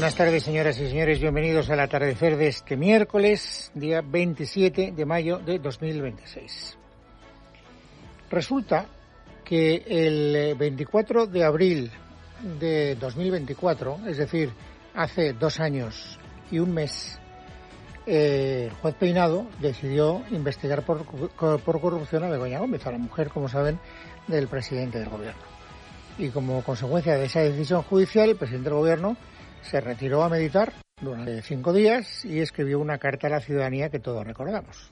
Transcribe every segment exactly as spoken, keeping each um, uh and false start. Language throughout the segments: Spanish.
Buenas tardes, señoras y señores. Bienvenidos al atardecer de este miércoles, día veintisiete de mayo de dos mil veintiséis. Resulta que el veinticuatro de abril de dos mil veinticuatro, es decir, hace dos años y un mes, eh, el juez Peinado decidió investigar por, por corrupción a Begoña Gómez, a la mujer, como saben, del presidente del gobierno. Y como consecuencia de esa decisión judicial, el presidente del gobierno se retiró a meditar durante cinco días y escribió una carta a la ciudadanía que todos recordamos.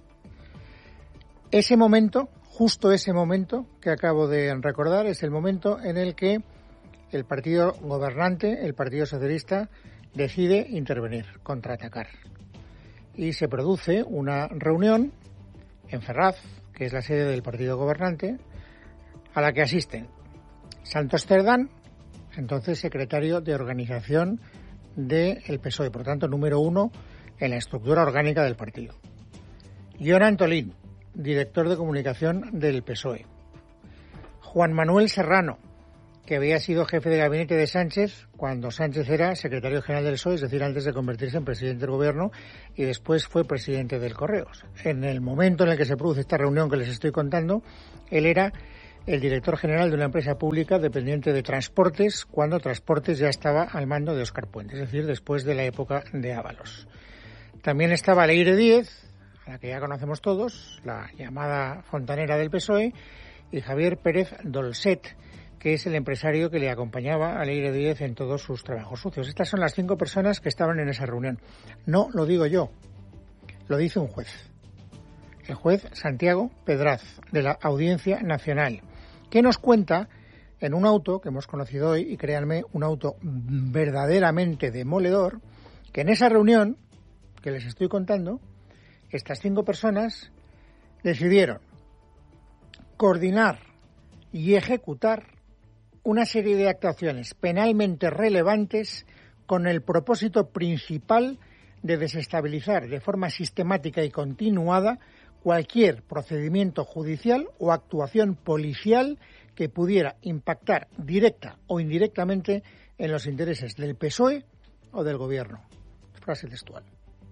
Ese momento, justo ese momento que acabo de recordar, es el momento en el que el partido gobernante, el Partido Socialista, decide intervenir, contraatacar. Y se produce una reunión en Ferraz, que es la sede del partido gobernante, a la que asisten Santos Cerdán, entonces secretario de organización del P S O E, por tanto número uno en la estructura orgánica del partido. Jon Antolín, director de comunicación del P S O E. Juan Manuel Serrano, que había sido jefe de gabinete de Sánchez cuando Sánchez era secretario general del P S O E, es decir, antes de convertirse en presidente del gobierno, y después fue presidente del Correos. En el momento en el que se produce esta reunión que les estoy contando, él era el director general de una empresa pública dependiente de Transportes, cuando Transportes ya estaba al mando de Óscar Puente, es decir, después de la época de Ábalos. También estaba Leire Díez, a la que ya conocemos todos, la llamada fontanera del P S O E, y Javier Pérez Dolcet, que es el empresario que le acompañaba a Leire Díez en todos sus trabajos sucios. Estas son las cinco personas que estaban en esa reunión. No lo digo yo, lo dice un juez. El juez Santiago Pedraz, de la Audiencia Nacional, que nos cuenta en un auto que hemos conocido hoy, y créanme, un auto verdaderamente demoledor, que en esa reunión que les estoy contando, estas cinco personas decidieron coordinar y ejecutar una serie de actuaciones penalmente relevantes con el propósito principal de desestabilizar de forma sistemática y continuada cualquier procedimiento judicial o actuación policial que pudiera impactar directa o indirectamente en los intereses del P S O E o del Gobierno. Frase textual.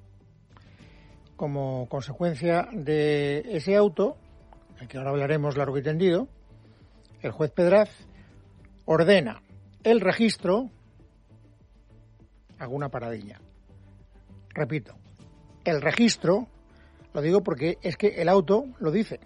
Como consecuencia de ese auto, del que ahora hablaremos largo y tendido, el juez Pedraz ordena el registro. Hago una paradilla. Repito, el registro. Lo digo porque es que el auto lo dice.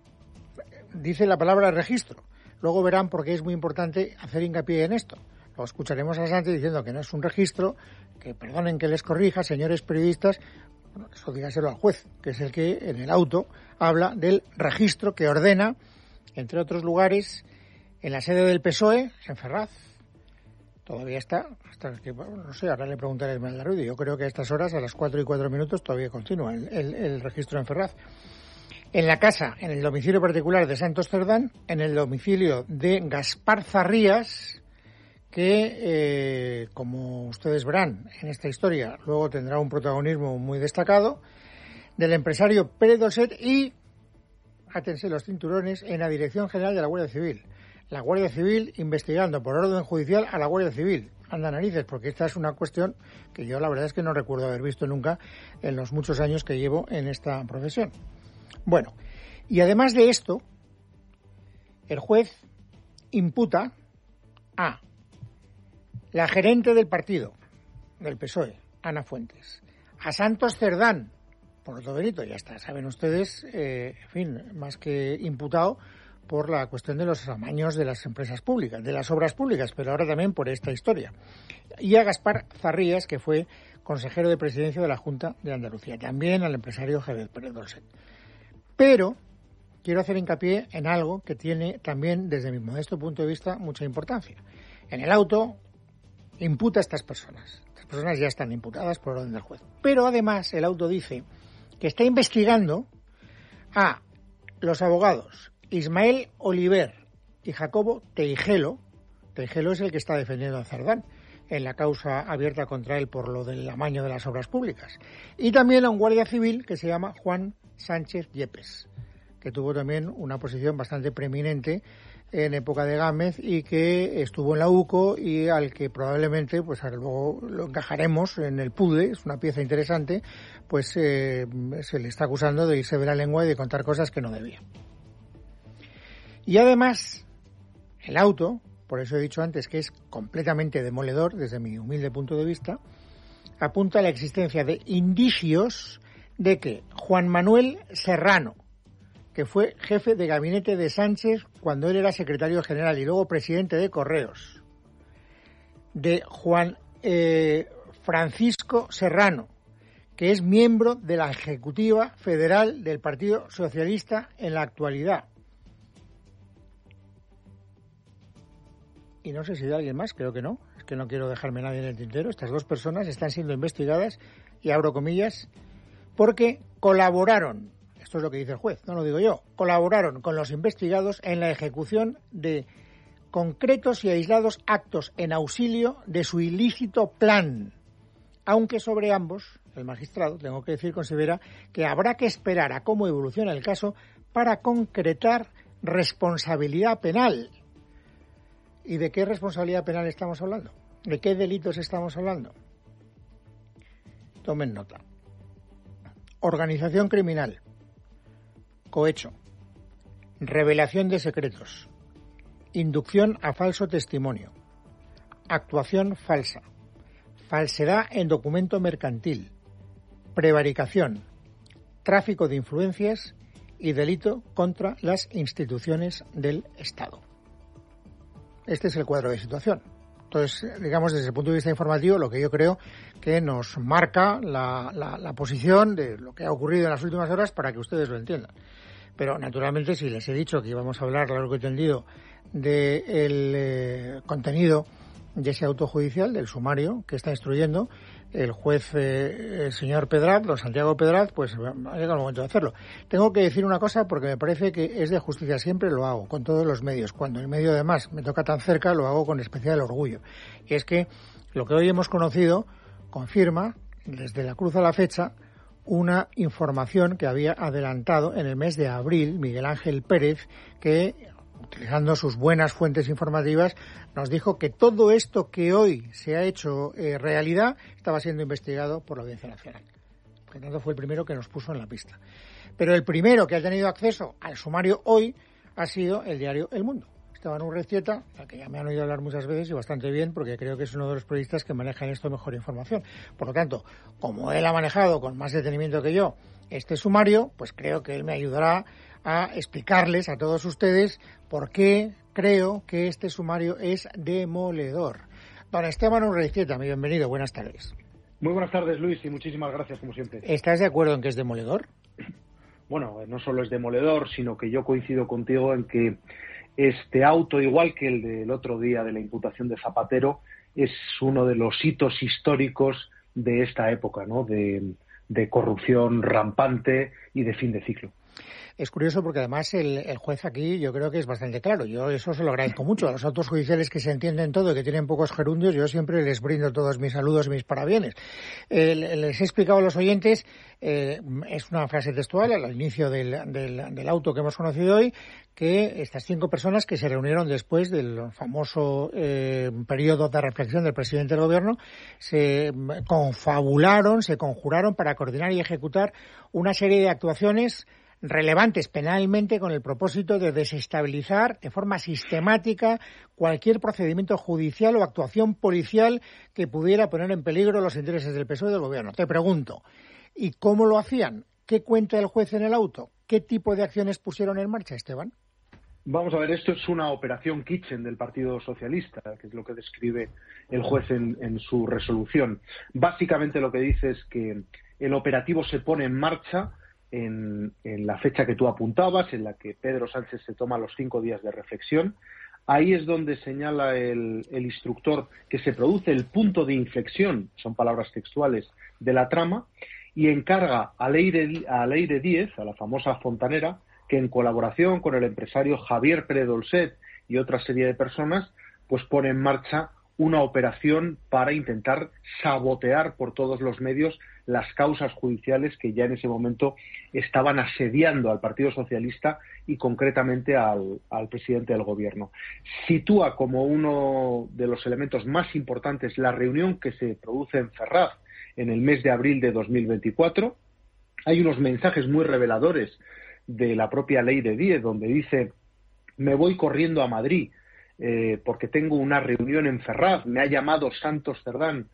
Dice la palabra registro. Luego verán por qué es muy importante hacer hincapié en esto. Luego escucharemos a Sánchez diciendo que no es un registro, que perdonen que les corrija, señores periodistas. Bueno, eso dígaselo al juez, que es el que en el auto habla del registro que ordena, entre otros lugares, en la sede del P S O E, en Ferraz. Todavía está, hasta que, bueno, no sé, ahora le preguntaré a Esmeralda Ruiz. Yo creo que a estas horas, a las cuatro y cuatro minutos, todavía continúa el, el, el registro en Ferraz. En la casa, en el domicilio particular de Santos Cerdán, en el domicilio de Gaspar Zarrías, que, eh, como ustedes verán en esta historia, luego tendrá un protagonismo muy destacado, del empresario Pérez Dolcet y, átense los cinturones, en la Dirección General de la Guardia Civil. La Guardia Civil investigando por orden judicial a la Guardia Civil. Anda narices, porque esta es una cuestión que yo la verdad es que no recuerdo haber visto nunca en los muchos años que llevo en esta profesión. Bueno, y además de esto, el juez imputa a la gerente del partido, del P S O E, Ana Fuentes, a Santos Cerdán, por otro delito, ya está, saben ustedes, eh, en fin, más que imputado por la cuestión de los amaños de las empresas públicas, de las obras públicas, pero ahora también por esta historia. Y a Gaspar Zarrías, que fue consejero de presidencia de la Junta de Andalucía, también al empresario Javier Pérez Dolcet. Pero quiero hacer hincapié en algo que tiene también, desde mi modesto punto de vista, mucha importancia. En el auto imputa a estas personas. Estas personas ya están imputadas por orden del juez. Pero además el auto dice que está investigando a los abogados Ismael Oliver y Jacobo Teijelo. Teijelo es el que está defendiendo a Cerdán en la causa abierta contra él por lo del amaño de las obras públicas. Y también a un guardia civil que se llama Juan Sánchez Yepes, que tuvo también una posición bastante preeminente en época de Gámez y que estuvo en la UCO y al que probablemente, pues luego lo encajaremos en el puzzle, es una pieza interesante, pues eh, se le está acusando de irse de la lengua y de contar cosas que no debía. Y además, el auto, por eso he dicho antes que es completamente demoledor desde mi humilde punto de vista, apunta a la existencia de indicios de que Juan Manuel Serrano, que fue jefe de gabinete de Sánchez cuando él era secretario general y luego presidente de Correos, de Juan eh, Francisco Serrano, que es miembro de la Ejecutiva Federal del Partido Socialista en la actualidad. Y no sé si de alguien más, creo que no, es que no quiero dejarme nadie en el tintero. Estas dos personas están siendo investigadas, y abro comillas, porque colaboraron, esto es lo que dice el juez, no lo digo yo, colaboraron con los investigados en la ejecución de concretos y aislados actos en auxilio de su ilícito plan, aunque sobre ambos, el magistrado, tengo que decir, considera que habrá que esperar a cómo evoluciona el caso para concretar responsabilidad penal. ¿Y de qué responsabilidad penal estamos hablando? ¿De qué delitos estamos hablando? Tomen nota. Organización criminal, cohecho, revelación de secretos, inducción a falso testimonio, actuación falsa, falsedad en documento mercantil, prevaricación, tráfico de influencias y delito contra las instituciones del Estado. Este es el cuadro de situación. Entonces, digamos, desde el punto de vista informativo, lo que yo creo que nos marca la, la, la posición de lo que ha ocurrido en las últimas horas para que ustedes lo entiendan. Pero, naturalmente, si les he dicho que íbamos a hablar, largo y tendido, del eh, contenido de ese auto judicial, del sumario que está instruyendo el juez, eh, el señor Pedraz, don Santiago Pedraz, pues ha llegado el momento de hacerlo. Tengo que decir una cosa porque me parece que es de justicia, siempre lo hago, con todos los medios. Cuando el medio además me toca tan cerca, lo hago con especial orgullo. Y es que lo que hoy hemos conocido confirma, desde la cruz a la fecha, una información que había adelantado en el mes de abril Miguel Ángel Pérez, que, utilizando sus buenas fuentes informativas, nos dijo que todo esto que hoy se ha hecho eh, realidad estaba siendo investigado por la Audiencia Nacional. Por lo tanto, fue el primero que nos puso en la pista. Pero el primero que ha tenido acceso al sumario hoy ha sido el diario El Mundo. Esteban Urrestieta, al que ya me han oído hablar muchas veces y bastante bien, porque creo que es uno de los periodistas que manejan esto mejor información. Por lo tanto, como él ha manejado con más detenimiento que yo este sumario, pues creo que él me ayudará a explicarles a todos ustedes por qué creo que este sumario es demoledor. Don Esteban Urrestieta, bienvenido, buenas tardes. Muy buenas tardes, Luis, y muchísimas gracias, como siempre. ¿Estás de acuerdo en que es demoledor? Bueno, no solo es demoledor, sino que yo coincido contigo en que este auto, igual que el del otro día de la imputación de Zapatero, es uno de los hitos históricos de esta época, ¿no? De, de corrupción rampante y de fin de ciclo. Es curioso porque además el, el juez aquí yo creo que es bastante claro. Yo eso se lo agradezco mucho. A los autos judiciales que se entienden todo y que tienen pocos gerundios, yo siempre les brindo todos mis saludos y mis parabienes. Eh, les he explicado a los oyentes, eh, es una frase textual al inicio del, del, del auto que hemos conocido hoy, que estas cinco personas que se reunieron después del famoso eh, periodo de reflexión del presidente del gobierno se confabularon, se conjuraron para coordinar y ejecutar una serie de actuaciones relevantes penalmente con el propósito de desestabilizar de forma sistemática cualquier procedimiento judicial o actuación policial que pudiera poner en peligro los intereses del P S O E y del gobierno. Te pregunto, ¿y cómo lo hacían? ¿Qué cuenta el juez en el auto? ¿Qué tipo de acciones pusieron en marcha, Esteban? Vamos a ver, esto es una operación Kitchen del Partido Socialista, que es lo que describe el juez en, en su resolución. Básicamente lo que dice es que el operativo se pone en marcha En, en la fecha que tú apuntabas, en la que Pedro Sánchez se toma los cinco días de reflexión. Ahí es donde señala el, el instructor que se produce el punto de inflexión, son palabras textuales, de la trama, y encarga a Leire, a Leire Díez, a la famosa fontanera, que en colaboración con el empresario Javier Pérez Dolcet y otra serie de personas, pues pone en marcha una operación para intentar sabotear por todos los medios las causas judiciales que ya en ese momento estaban asediando al Partido Socialista y concretamente al, al presidente del Gobierno. Sitúa como uno de los elementos más importantes la reunión que se produce en Ferraz en el mes de abril de dos mil veinticuatro. Hay unos mensajes muy reveladores de la propia Ley de Díez, donde dice: me voy corriendo a Madrid eh, porque tengo una reunión en Ferraz, me ha llamado Santos Cerdán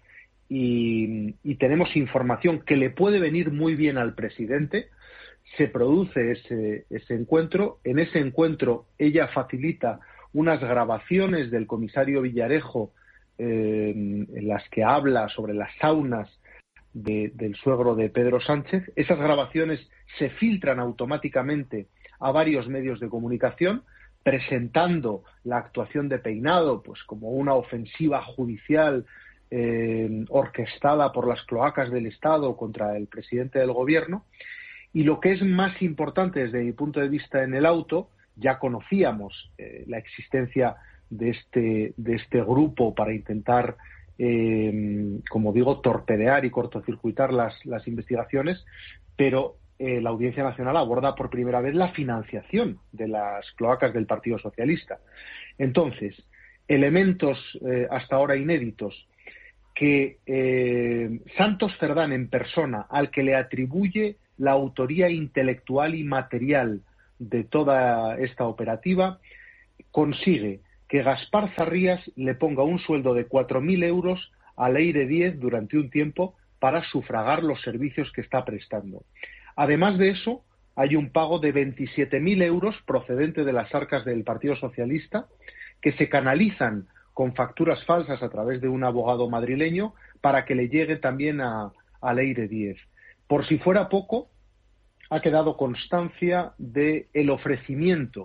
y, y tenemos información que le puede venir muy bien al presidente. Se produce ese, ese encuentro. En ese encuentro ella facilita unas grabaciones del comisario Villarejo eh, en las que habla sobre las saunas de, del suegro de Pedro Sánchez. Esas grabaciones se filtran automáticamente a varios medios de comunicación, presentando la actuación de Peinado pues como una ofensiva judicial eh, orquestada por las cloacas del Estado contra el presidente del Gobierno. Y lo que es más importante desde mi punto de vista en el auto, ya conocíamos eh, la existencia de este, de este grupo para intentar, eh, como digo, torpedear y cortocircuitar las, las investigaciones, pero eh, la Audiencia Nacional aborda por primera vez la financiación de las cloacas del Partido Socialista. Entonces, elementos eh, hasta ahora inéditos que eh, Santos Cerdán en persona, al que le atribuye la autoría intelectual y material de toda esta operativa, consigue que Gaspar Zarrías le ponga un sueldo de cuatro mil euros a Leire Díez durante un tiempo para sufragar los servicios que está prestando. Además de eso, hay un pago de veintisiete mil euros procedente de las arcas del Partido Socialista que se canalizan con facturas falsas a través de un abogado madrileño para que le llegue también a, a Leire Díez. Por si fuera poco, ha quedado constancia del ofrecimiento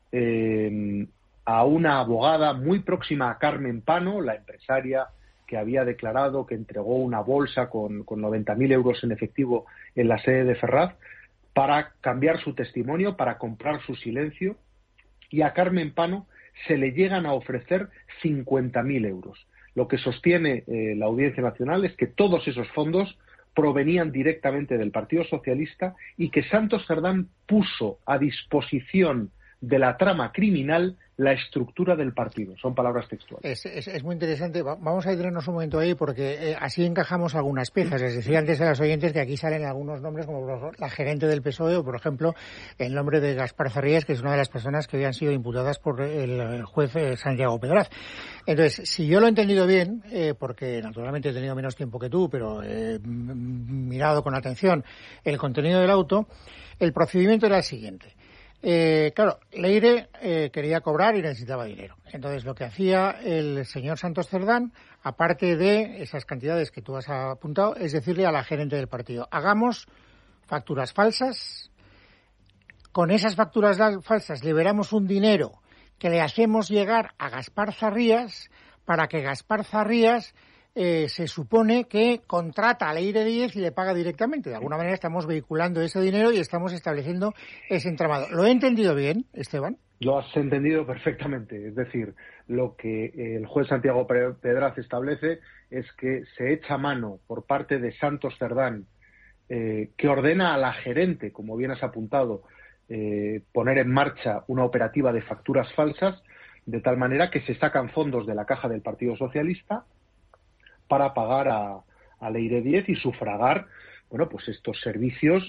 eh, a una abogada muy próxima a Carmen Pano, la empresaria que había declarado que entregó una bolsa con, con noventa mil euros en efectivo en la sede de Ferraz, para cambiar su testimonio, para comprar su silencio, y a Carmen Pano se le llegan a ofrecer cincuenta mil euros. Lo que sostiene eh, la Audiencia Nacional es que todos esos fondos provenían directamente del Partido Socialista y que Santos Cerdán puso a disposición de la trama criminal la estructura del partido. Son palabras textuales. Es, es, es muy interesante. Vamos a detenernos un momento ahí porque eh, así encajamos algunas piezas. Les decía antes a los oyentes que aquí salen algunos nombres como la gerente del P S O E o, por ejemplo, el nombre de Gaspar Zarrías, que es una de las personas que habían sido imputadas por el juez eh, Santiago Pedraz. Entonces, si yo lo he entendido bien, eh, porque naturalmente he tenido menos tiempo que tú, pero he mirado con atención el contenido del auto, el procedimiento era el siguiente. Eh, claro, Leire eh, quería cobrar y necesitaba dinero. Entonces lo que hacía el señor Santos Cerdán, aparte de esas cantidades que tú has apuntado, es decirle a la gerente del partido: hagamos facturas falsas, con esas facturas falsas liberamos un dinero que le hacemos llegar a Gaspar Zarrías para que Gaspar Zarrías Eh, se supone que contrata a Leire Díez y le paga directamente. De alguna manera estamos vehiculando ese dinero y estamos estableciendo ese entramado. ¿Lo he entendido bien, Esteban? Lo has entendido perfectamente. Es decir, lo que el juez Santiago Pedraz establece es que se echa mano por parte de Santos Cerdán, eh, que ordena a la gerente, como bien has apuntado, eh, poner en marcha una operativa de facturas falsas, de tal manera que se sacan fondos de la caja del Partido Socialista para pagar a, a Leire Díez y sufragar, bueno, pues estos servicios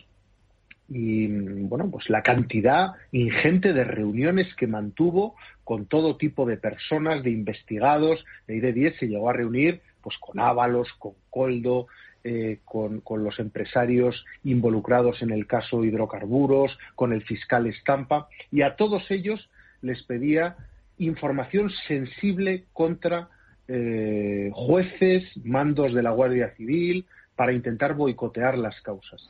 y, bueno, pues la cantidad ingente de reuniones que mantuvo con todo tipo de personas, de investigados. Leire Díez se llegó a reunir pues con Ábalos, con Coldo, eh, con, con los empresarios involucrados en el caso hidrocarburos, con el fiscal Estampa, y a todos ellos les pedía información sensible contra Eh, jueces, mandos de la Guardia Civil, para intentar boicotear las causas.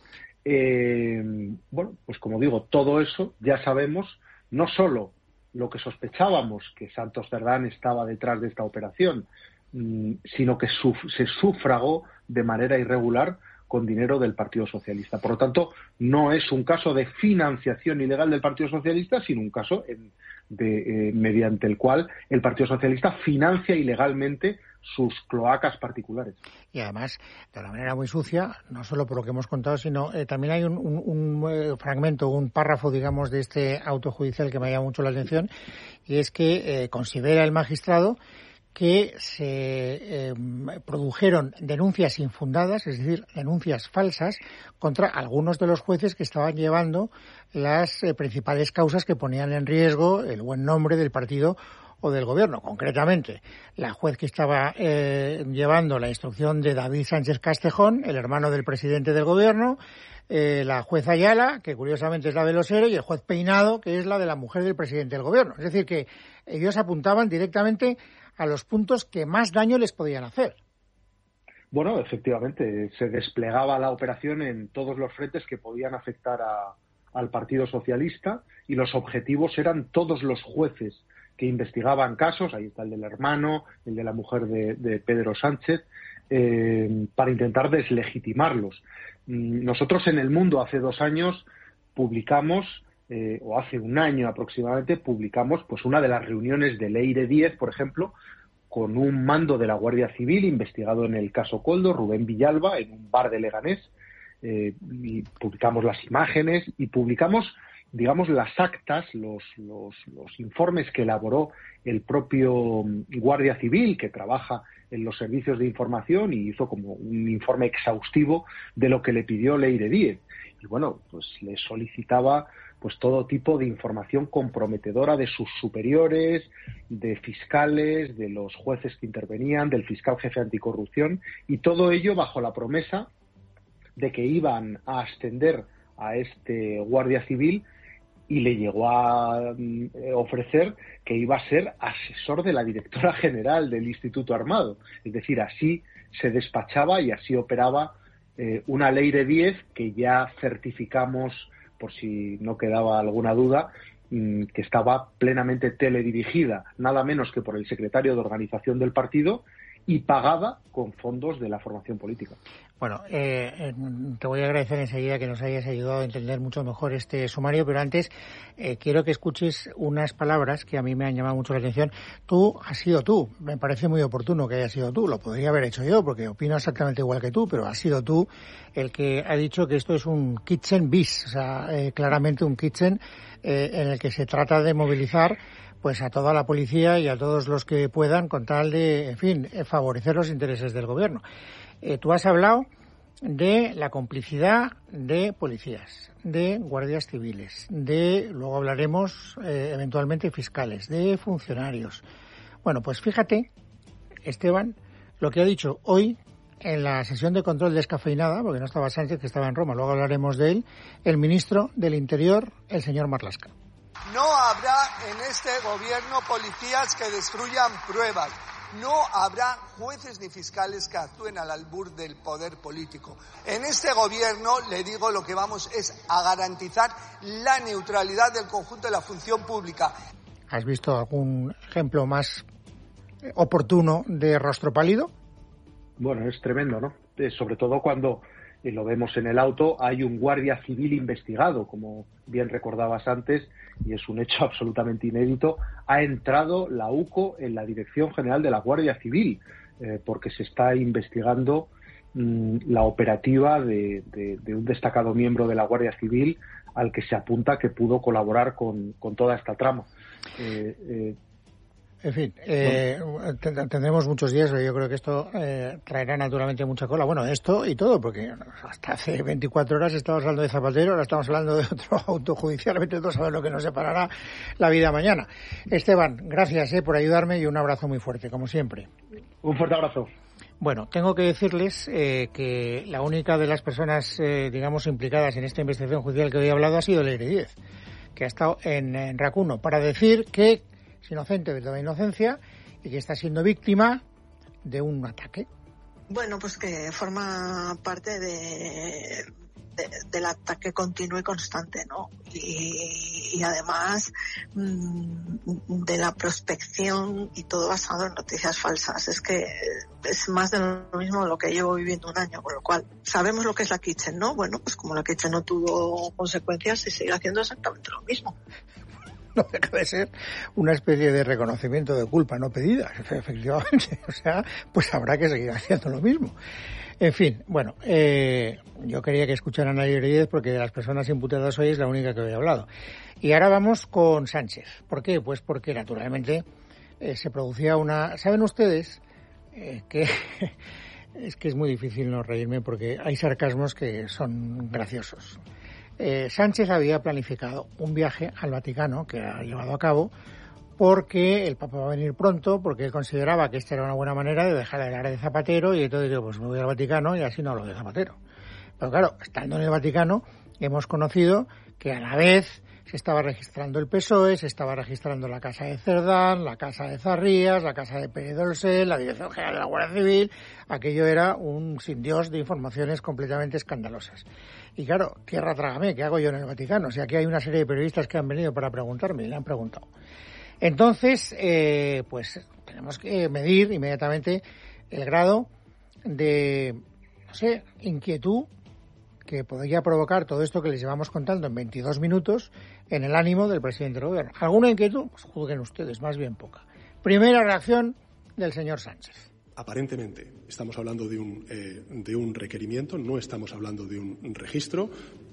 Eh, bueno, pues como digo, todo eso ya sabemos, no solo lo que sospechábamos, que Santos Cerdán estaba detrás de esta operación, mmm, sino que suf- se sufragó de manera irregular con dinero del Partido Socialista. Por lo tanto, no es un caso de financiación ilegal del Partido Socialista, sino un caso en, de, eh, mediante el cual el Partido Socialista financia ilegalmente sus cloacas particulares. Y además, de una manera muy sucia, no solo por lo que hemos contado, sino eh, también hay un, un, un eh, fragmento, un párrafo, digamos, de este auto judicial que me llama mucho la atención, y es que eh, considera el magistrado que se eh, produjeron denuncias infundadas, es decir, denuncias falsas, contra algunos de los jueces que estaban llevando las eh, principales causas que ponían en riesgo el buen nombre del partido o del gobierno. Concretamente, la juez que estaba eh, llevando la instrucción de David Sánchez Castejón, el hermano del presidente del gobierno, eh, la juez Ayala, que curiosamente es la de los E R E, y el juez Peinado, que es la de la mujer del presidente del gobierno. Es decir, que ellos apuntaban directamente a los puntos que más daño les podían hacer. Bueno, efectivamente, se desplegaba la operación en todos los frentes que podían afectar a, al Partido Socialista, y los objetivos eran todos los jueces que investigaban casos, ahí está el del hermano, el de la mujer de, de Pedro Sánchez, eh, para intentar deslegitimarlos. Nosotros en El Mundo hace dos años publicamos, eh, o hace un año aproximadamente, publicamos pues una de las reuniones de Leire diez, por ejemplo, con un mando de la Guardia Civil investigado en el caso Koldo, Rubén Villalba, en un bar de Leganés, eh, y publicamos las imágenes y publicamos, digamos, las actas, los, los, los informes que elaboró el propio Guardia Civil, que trabaja en los servicios de información, y hizo como un informe exhaustivo de lo que le pidió Leire diez. Y bueno, pues le solicitaba pues todo tipo de información comprometedora de sus superiores, de fiscales, de los jueces que intervenían, del fiscal jefe anticorrupción, y todo ello bajo la promesa de que iban a ascender a este Guardia Civil, y le llegó a ofrecer que iba a ser asesor de la directora general del Instituto Armado. Es decir, así se despachaba y así operaba eh, una Leire diez que ya certificamos, por si no quedaba alguna duda, mmm, que estaba plenamente teledirigida, nada menos que por el secretario de organización del partido, y pagada con fondos de la formación política. Bueno, eh, te voy a agradecer enseguida que nos hayas ayudado a entender mucho mejor este sumario, pero antes eh, quiero que escuches unas palabras que a mí me han llamado mucho la atención. Tú has sido tú, me parece muy oportuno que hayas sido tú, lo podría haber hecho yo porque opino exactamente igual que tú, pero has sido tú el que ha dicho que esto es un kitchen bis, o sea, eh, claramente un kitchen eh, en el que se trata de movilizar pues a toda la policía y a todos los que puedan con tal de, en fin, favorecer los intereses del gobierno. Eh, tú has hablado de la complicidad de policías, de guardias civiles, de, luego hablaremos eh, eventualmente fiscales, de funcionarios. Bueno, pues fíjate, Esteban, lo que ha dicho hoy en la sesión de control descafeinada, porque no estaba Sánchez, que estaba en Roma, luego hablaremos de él, el ministro del Interior, el señor Marlaska. No habrá en este gobierno policías que destruyan pruebas. No habrá jueces ni fiscales que actúen al albur del poder político. En este gobierno, le digo, lo que vamos es a garantizar la neutralidad del conjunto de la función pública. ¿Has visto algún ejemplo más oportuno de rostro pálido? Bueno, es tremendo, ¿no? Eh, sobre todo cuando, y lo vemos en el auto, hay un guardia civil investigado, como bien recordabas antes, y es un hecho absolutamente inédito. Ha entrado la U C O en la Dirección General de la Guardia Civil, eh, porque se está investigando mmm, la operativa de, de, de un destacado miembro de la Guardia Civil al que se apunta que pudo colaborar con, con toda esta trama. Eh, eh, En fin, eh, tendremos muchos días, pero yo creo que esto eh, traerá naturalmente mucha cola. Bueno, esto y todo, porque hasta hace veinticuatro horas estábamos hablando de Zapatero, ahora estamos hablando de otro auto judicial, vete tú a saber lo que nos separará la vida mañana. Esteban, gracias eh, por ayudarme y un abrazo muy fuerte, como siempre. Un fuerte abrazo. Bueno, tengo que decirles eh, que la única de las personas, eh, digamos, implicadas en esta investigación judicial que hoy he hablado ha sido Leire diez, que ha estado en, en Racuno para decir que es inocente de toda inocencia y que está siendo víctima de un ataque. Bueno, pues que forma parte de, de, del ataque continuo y constante, ¿no? Y, y además mmm, de la prospección y todo basado en noticias falsas. Es que es más de lo mismo de lo que llevo viviendo un año, con lo cual sabemos lo que es la Kitchen, ¿no? Bueno, pues como la Kitchen no tuvo consecuencias, se sigue haciendo exactamente lo mismo. No deja de ser una especie de reconocimiento de culpa no pedida, efectivamente. O sea, pues habrá que seguir haciendo lo mismo. En fin, bueno, eh, yo quería que escucharan a Reyes porque de las personas imputadas hoy es la única que había hablado. Y ahora vamos con Sánchez. ¿Por qué? Pues porque naturalmente eh, se producía una... ¿Saben ustedes eh, que... es que es muy difícil no reírme porque hay sarcasmos que son graciosos. Eh, Sánchez había planificado un viaje al Vaticano que ha llevado a cabo porque el Papa va a venir pronto, porque él consideraba que esta era una buena manera de dejar de hablar de Zapatero y entonces digo, pues me voy al Vaticano y así no hablo de Zapatero. Pero claro, estando en el Vaticano hemos conocido que a la vez se estaba registrando el P S O E, se estaba registrando la Casa de Cerdán, la Casa de Zarrías, la Casa de Pérez Dolcel, la Dirección General de la Guardia Civil. Aquello era un sin Dios de informaciones completamente escandalosas. Y claro, tierra trágame, ¿qué hago yo en el Vaticano? O sea, aquí hay una serie de periodistas que han venido para preguntarme y le han preguntado. Entonces, eh, pues tenemos que medir inmediatamente el grado de, no sé, inquietud que podría provocar todo esto que les llevamos contando en veintidós minutos en el ánimo del presidente del gobierno. ¿Alguna inquietud? Pues juzguen ustedes, más bien poca. Primera reacción del señor Sánchez. Aparentemente estamos hablando de un, eh, de un requerimiento, no estamos hablando de un registro.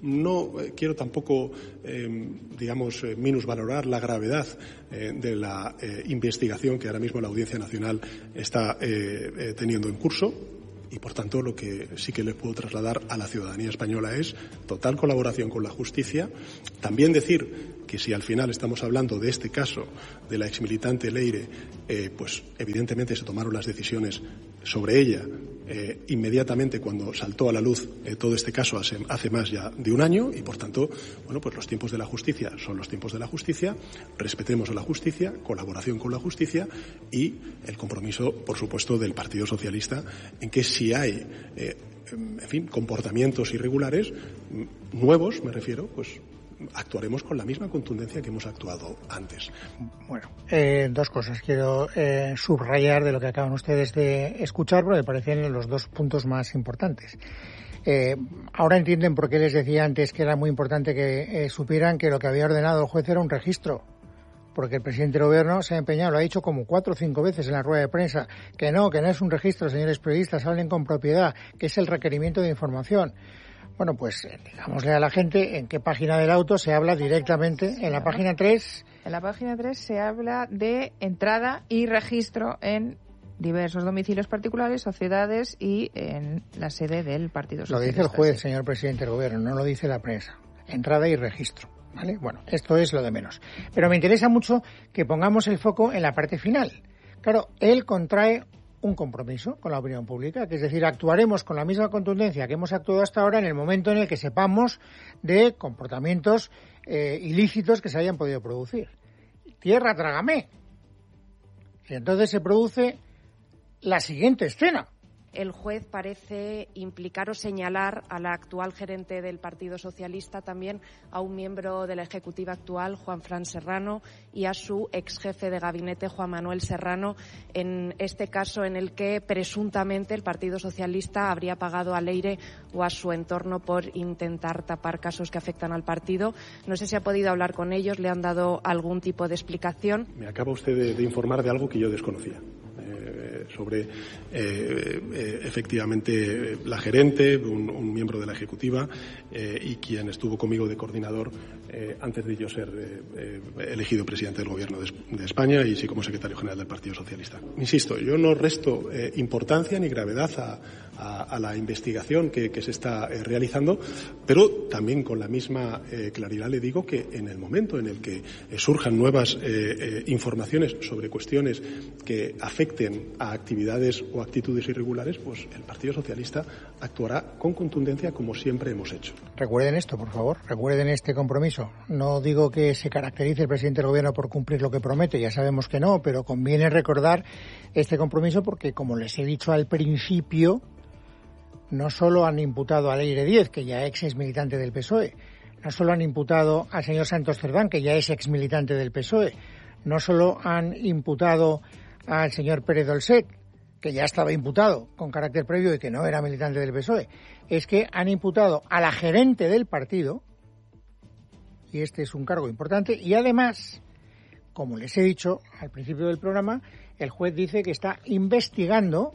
No eh, quiero tampoco, eh, digamos, eh, minusvalorar la gravedad eh, de la eh, investigación que ahora mismo la Audiencia Nacional está eh, eh, teniendo en curso. Y, por tanto, lo que sí que les puedo trasladar a la ciudadanía española es total colaboración con la justicia. También decir que si al final estamos hablando de este caso de la exmilitante Leire, eh, pues evidentemente se tomaron las decisiones sobre ella eh, inmediatamente cuando saltó a la luz eh, todo este caso hace, hace más ya de un año y, por tanto, bueno, pues los tiempos de la justicia son los tiempos de la justicia, respetemos a la justicia, colaboración con la justicia y el compromiso, por supuesto, del Partido Socialista en que si hay, eh, en fin, comportamientos irregulares nuevos, me refiero, pues actuaremos con la misma contundencia que hemos actuado antes. Bueno, eh, dos cosas quiero eh, subrayar de lo que acaban ustedes de escuchar, porque me parecen los dos puntos más importantes. Eh, ahora entienden por qué les decía antes que era muy importante que eh, supieran que lo que había ordenado el juez era un registro, porque el presidente del gobierno se ha empeñado, lo ha dicho como cuatro o cinco veces en la rueda de prensa, que no, que no es un registro, señores periodistas, hablen con propiedad, que es el requerimiento de información. Bueno, pues digámosle a la gente en qué página del auto se habla directamente. En la página tres... En la página tres se habla de entrada y registro en diversos domicilios particulares, sociedades y en la sede del Partido Socialista. Lo dice el juez, señor presidente del gobierno, no lo dice la prensa. Entrada y registro, ¿vale? Bueno, esto es lo de menos. Pero me interesa mucho que pongamos el foco en la parte final. Claro, él contrae un compromiso con la opinión pública, que es decir, actuaremos con la misma contundencia que hemos actuado hasta ahora en el momento en el que sepamos de comportamientos eh, ilícitos que se hayan podido producir. Tierra, trágame. Y entonces se produce la siguiente escena. El juez parece implicar o señalar a la actual gerente del Partido Socialista, también a un miembro de la ejecutiva actual, Juan Fran Serrano, y a su ex jefe de gabinete, Juan Manuel Serrano, en este caso en el que presuntamente el Partido Socialista habría pagado a Leire o a su entorno por intentar tapar casos que afectan al partido. No sé si ha podido hablar con ellos, le han dado algún tipo de explicación. Me acaba usted de, de informar de algo que yo desconocía. sobre eh, eh, efectivamente la gerente, un, un miembro de la ejecutiva eh, y quien estuvo conmigo de coordinador eh, antes de yo ser eh, eh, elegido presidente del Gobierno de, de España y sí como secretario general del Partido Socialista. Insisto, yo no resto eh, importancia ni gravedad a, a, a la investigación que, que se está eh, realizando, pero también con la misma eh, claridad le digo que en el momento en el que eh, surjan nuevas eh, eh, informaciones sobre cuestiones que afecten a actividades o actitudes irregulares, pues el Partido Socialista actuará con contundencia como siempre hemos hecho. Recuerden esto, por favor, recuerden este compromiso. No digo que se caracterice el presidente del Gobierno por cumplir lo que promete, ya sabemos que no, pero conviene recordar este compromiso porque, como les he dicho al principio, no solo han imputado a Leire Díez, que ya ex es militante del P S O E, no solo han imputado al señor Santos Cerdán, que ya es ex militante del P S O E, no solo han imputado al señor Pérez Dolcet, que ya estaba imputado con carácter previo y que no era militante del P S O E, es que han imputado a la gerente del partido, y este es un cargo importante, y además, como les he dicho al principio del programa, el juez dice que está investigando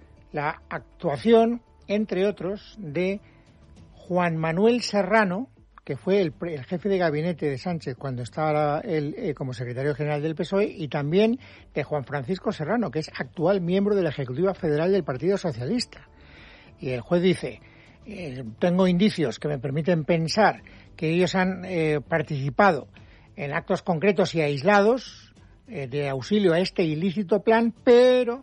la actuación, entre otros, de Juan Manuel Serrano, que fue el, el jefe de gabinete de Sánchez cuando estaba él eh, como secretario general del P S O E, y también de Juan Francisco Serrano, que es actual miembro de la Ejecutiva Federal del Partido Socialista. Y el juez dice, eh, tengo indicios que me permiten pensar que ellos han eh, participado en actos concretos y aislados eh, de auxilio a este ilícito plan, pero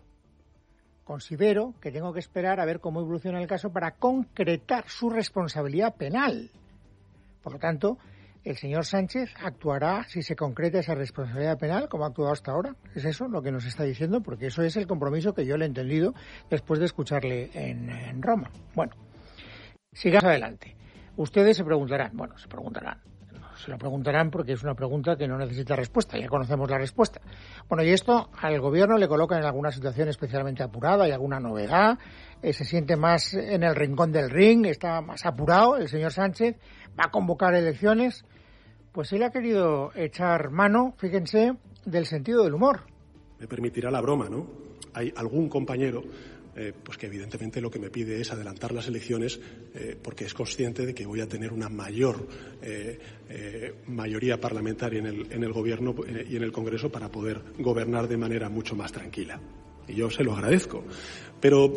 considero que tengo que esperar a ver cómo evoluciona el caso para concretar su responsabilidad penal. Por lo tanto, el señor Sánchez actuará si se concreta esa responsabilidad penal, como ha actuado hasta ahora. ¿Es eso lo que nos está diciendo? Porque eso es el compromiso que yo le he entendido después de escucharle en, en Roma. Bueno, sigamos adelante. Ustedes se preguntarán, bueno, se preguntarán, se lo preguntarán porque es una pregunta que no necesita respuesta, ya conocemos la respuesta. Bueno, y esto al gobierno le coloca en alguna situación especialmente apurada, hay alguna novedad, eh, se siente más en el rincón del ring, está más apurado el señor Sánchez, va a convocar elecciones. Pues él ha querido echar mano, fíjense, del sentido del humor. Me permitirá la broma, ¿no? Hay algún compañero Eh, pues que evidentemente lo que me pide es adelantar las elecciones eh, porque es consciente de que voy a tener una mayor eh, eh, mayoría parlamentaria en el, en el Gobierno eh, y en el Congreso para poder gobernar de manera mucho más tranquila. Y yo se lo agradezco. Pero,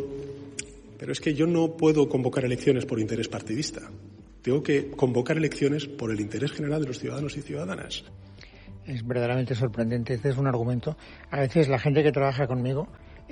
pero es que yo no puedo convocar elecciones por interés partidista. Tengo que convocar elecciones por el interés general de los ciudadanos y ciudadanas. Es verdaderamente sorprendente. Este es un argumento. A veces la gente que trabaja conmigo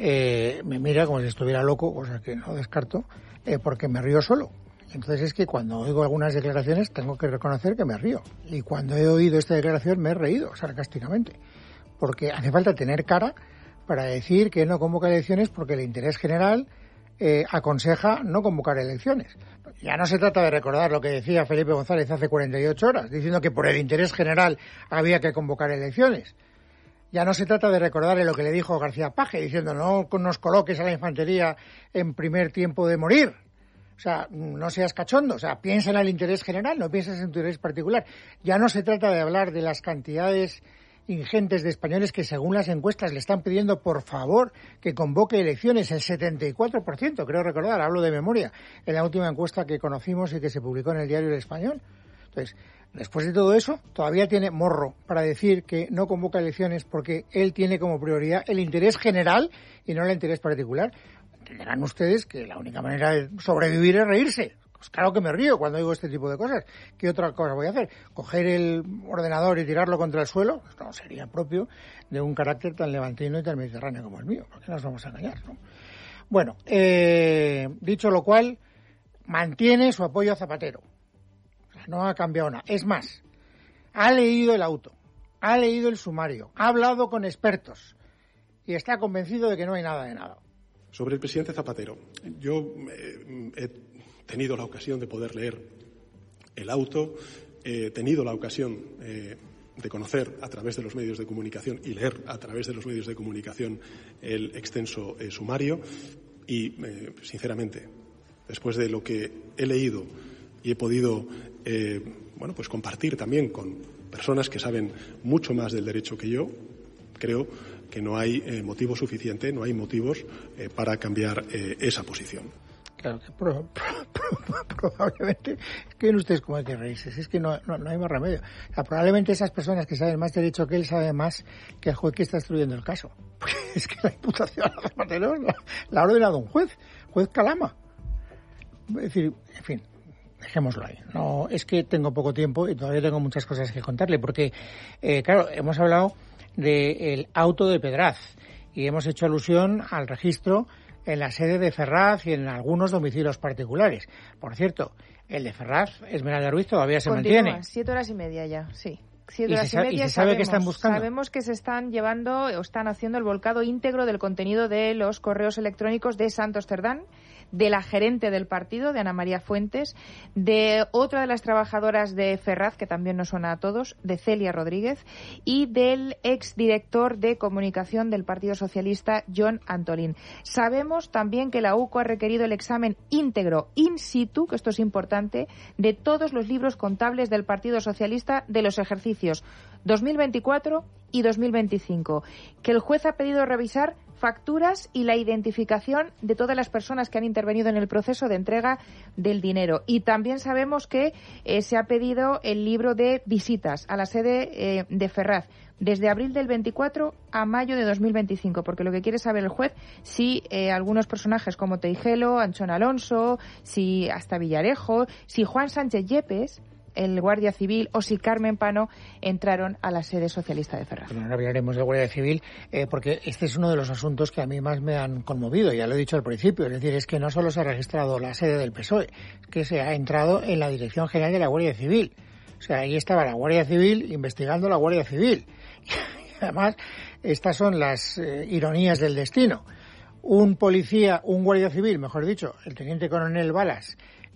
Eh, me mira como si estuviera loco, cosa que no descarto, eh, porque me río solo. Entonces es que cuando oigo algunas declaraciones tengo que reconocer que me río. Y cuando he oído esta declaración me he reído sarcásticamente. Porque hace falta tener cara para decir que no convoca elecciones porque el interés general eh, aconseja no convocar elecciones. Ya no se trata de recordar lo que decía Felipe González hace cuarenta y ocho horas, diciendo que por el interés general había que convocar elecciones. Ya no se trata de recordarle lo que le dijo García Paje, diciendo no nos coloques a la infantería en primer tiempo de morir. O sea, no seas cachondo, o sea, piensa en el interés general, no pienses en tu interés particular. Ya no se trata de hablar de las cantidades ingentes de españoles que según las encuestas le están pidiendo por favor que convoque elecciones, el setenta y cuatro por ciento, creo recordar, hablo de memoria, en la última encuesta que conocimos y que se publicó en el diario El Español. Entonces, después de todo eso, todavía tiene morro para decir que no convoca elecciones porque él tiene como prioridad el interés general y no el interés particular. Entenderán ustedes que la única manera de sobrevivir es reírse. Pues claro que me río cuando digo este tipo de cosas. ¿Qué otra cosa voy a hacer? ¿Coger el ordenador y tirarlo contra el suelo? Pues no sería propio de un carácter tan levantino y tan mediterráneo como el mío. ¿Por qué nos vamos a engañar, no? Bueno, eh, dicho lo cual, mantiene su apoyo a Zapatero. No ha cambiado nada. Es más, ha leído el auto, ha leído el sumario, ha hablado con expertos y está convencido de que no hay nada de nada. Sobre el presidente Zapatero, yo eh, he tenido la ocasión de poder leer el auto, he tenido la ocasión eh, de conocer a través de los medios de comunicación y leer a través de los medios de comunicación el extenso eh, sumario y, eh, sinceramente, después de lo que he leído y he podido eh, bueno, pues compartir también con personas que saben mucho más del derecho que yo, creo que no hay eh, motivo suficiente, no hay motivos eh, para cambiar eh, esa posición. Claro que pro, pro, pro, probablemente, es que ustedes como hay que reírse, es que no, no, no hay más remedio. O sea, probablemente esas personas que saben más derecho que él saben más que el juez que está instruyendo el caso. Porque es que la imputación a Zapatero la, la ha ordenado un juez, juez Calama. Es decir, en fin, dejémoslo ahí. No, es que tengo poco tiempo y todavía tengo muchas cosas que contarle, porque, eh, claro, hemos hablado del auto de Pedraz y hemos hecho alusión al registro en la sede de Ferraz y en algunos domicilios particulares. Por cierto, el de Ferraz, Esmeralda Ruiz, todavía se Continúa, mantiene. Siete horas y media ya, sí. siete horas y, y media. ¿Y se sabe sabemos, que están buscando? Sabemos que se están llevando o están haciendo el volcado íntegro del contenido de los correos electrónicos de Santos Cerdán, de la gerente del partido, de Ana María Fuentes, de otra de las trabajadoras de Ferraz, que también nos suena a todos, de Celia Rodríguez, y del exdirector de comunicación del Partido Socialista, Jon Antolín. Sabemos también que la U C O ha requerido el examen íntegro in situ, que esto es importante, de todos los libros contables del Partido Socialista de los ejercicios dos mil veinticuatro y dos mil veinticinco, que el juez ha pedido revisar facturas y la identificación de todas las personas que han intervenido en el proceso de entrega del dinero. Y también sabemos que eh, se ha pedido el libro de visitas a la sede eh, de Ferraz desde abril del veinticuatro a mayo de dos mil veinticinco, porque lo que quiere saber el juez si eh, algunos personajes como Teijelo, Anchón Alonso, si hasta Villarejo, si Juan Sánchez Yepes, el Guardia Civil, o si Carmen Pano entraron a la sede socialista de Ferraz. Bueno, ahora hablaremos de Guardia Civil, eh, porque este es uno de los asuntos que a mí más me han conmovido, ya lo he dicho al principio, es decir, es que no solo se ha registrado la sede del P S O E, es que se ha entrado en la Dirección General de la Guardia Civil. O sea, ahí estaba la Guardia Civil investigando la Guardia Civil. Y además, estas son las eh, ironías del destino. Un policía, un Guardia Civil, mejor dicho, el teniente coronel Balas,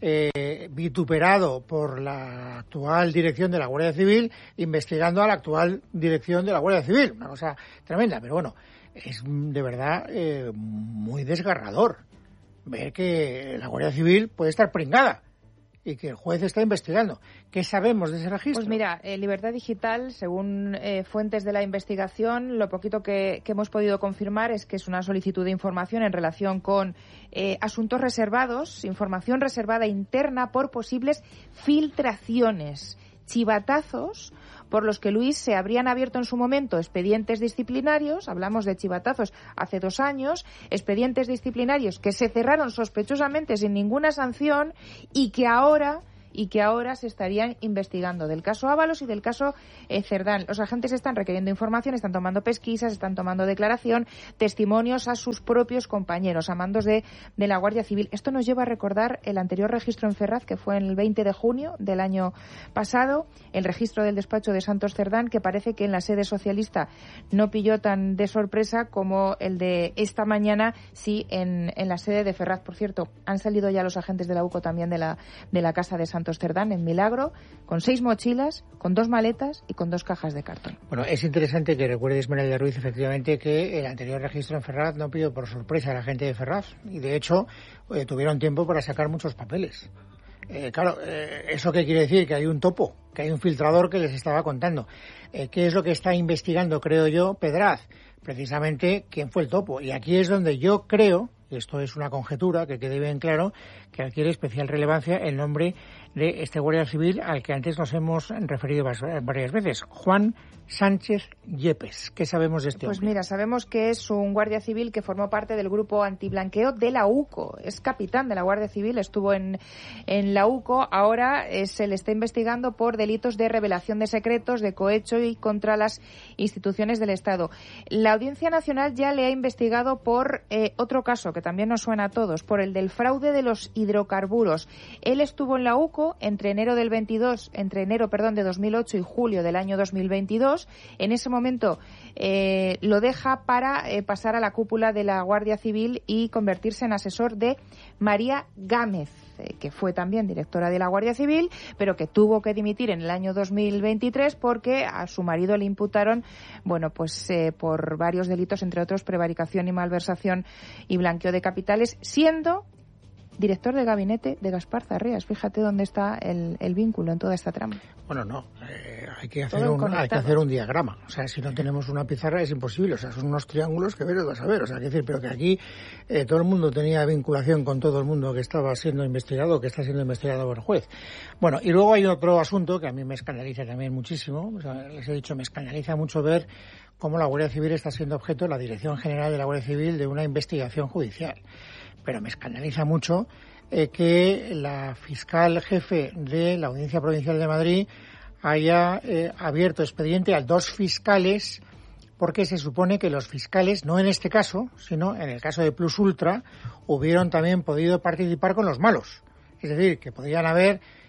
Eh, vituperado por la actual dirección de la Guardia Civil, investigando a la actual dirección de la Guardia Civil. Una cosa tremenda, pero bueno, es de verdad eh, muy desgarrador ver que la Guardia Civil puede estar pringada y que el juez está investigando. ¿Qué sabemos de ese registro? Pues mira, eh, Libertad Digital, según eh, fuentes de la investigación, lo poquito que, que hemos podido confirmar es que es una solicitud de información en relación con eh, asuntos reservados, información reservada interna por posibles filtraciones, chivatazos por los que, Luis, se habrían abierto en su momento expedientes disciplinarios, hablamos de chivatazos hace dos años, expedientes disciplinarios que se cerraron sospechosamente sin ninguna sanción y que ahora y que ahora se estarían investigando, del caso Ábalos y del caso eh, Cerdán. Los agentes están requiriendo información, están tomando pesquisas, están tomando declaración, testimonios a sus propios compañeros, a mandos de, de la Guardia Civil. Esto nos lleva a recordar el anterior registro en Ferraz, que fue en el veinte de junio del año pasado, el registro del despacho de Santos Cerdán, que parece que en la sede socialista no pilló tan de sorpresa como el de esta mañana, sí, en, en la sede de Ferraz. Por cierto, han salido ya los agentes de la U C O también de la, de la casa de Santos Cerdán en Milagro, con seis mochilas, con dos maletas y con dos cajas de cartón. Bueno, es interesante que recuerde Esmeralda Ruiz, efectivamente, que el anterior registro en Ferraz no pidió por sorpresa a la gente de Ferraz y, de hecho, eh, tuvieron tiempo para sacar muchos papeles. Eh, claro, eh, ¿eso qué quiere decir? Que hay un topo, que hay un filtrador que les estaba contando. Eh, ¿Qué es lo que está investigando, creo yo, Pedraz? Precisamente quién fue el topo. Y aquí es donde yo creo, y esto es una conjetura, que quede bien claro, que adquiere especial relevancia el nombre de este Guardia Civil al que antes nos hemos referido varias veces, Juan Sánchez Yepes. ¿Qué sabemos de este hombre? Pues mira, sabemos que es un Guardia Civil que formó parte del grupo antiblanqueo de la U C O. Es capitán de la Guardia Civil, estuvo en, en la U C O. Ahora eh, se le está investigando por delitos de revelación de secretos, de cohecho y contra las instituciones del Estado. La Audiencia Nacional ya le ha investigado por eh, otro caso que también nos suena a todos, por el del fraude de los hidrocarburos. Él estuvo en la U C O entre enero del veintidós, entre enero, perdón, de dos mil ocho y julio del año dos mil veintidós. En ese momento eh, lo deja para eh, pasar a la cúpula de la Guardia Civil y convertirse en asesor de María Gámez, eh, que fue también directora de la Guardia Civil, pero que tuvo que dimitir en el año dos mil veintitrés porque a su marido le imputaron, bueno, pues eh, por varios delitos, entre otros prevaricación y malversación y blanqueo de capitales, siendo director de gabinete de Gaspar Zarreas. Fíjate dónde está el, el vínculo en toda esta trama. Bueno, no, eh, hay que hacer un, hay que hacer un diagrama. O sea, si no tenemos una pizarra es imposible. O sea, son unos triángulos que veros vas a ver. O sea, que decir, pero que aquí eh, todo el mundo tenía vinculación con todo el mundo que estaba siendo investigado, que está siendo investigado por el juez. Bueno, y luego hay otro asunto que a mí me escandaliza también muchísimo. O sea, les he dicho, me escandaliza mucho ver cómo la Guardia Civil está siendo objeto, la Dirección General de la Guardia Civil, de una investigación judicial. Pero me escandaliza mucho eh, que la fiscal jefe de la Audiencia Provincial de Madrid haya eh, abierto expediente a dos fiscales, porque se supone que los fiscales, no en este caso, sino en el caso de Plus Ultra, hubieron también podido participar con los malos. Es decir, que podrían haber